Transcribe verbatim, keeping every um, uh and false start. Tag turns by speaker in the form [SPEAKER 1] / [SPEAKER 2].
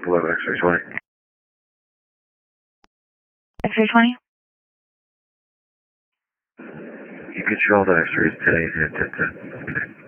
[SPEAKER 1] eleven X-ray twenty.
[SPEAKER 2] X-ray twenty?
[SPEAKER 1] You get your all the X-rays today at ten ten.